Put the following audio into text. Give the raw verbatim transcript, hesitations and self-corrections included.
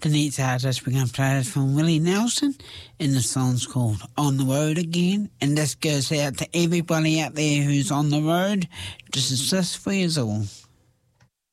The next artist we're going to play is from Willie Nelson, and the song's called On the Road Again. And this goes out to everybody out there who's on the road. This is just for you all.